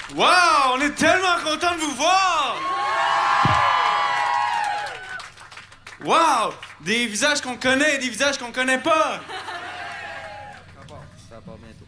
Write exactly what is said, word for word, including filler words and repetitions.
Wow, on est tellement content de vous voir! Wow, des visages qu'on connaît et des visages qu'on connaît pas! Ça part, ça part bientôt.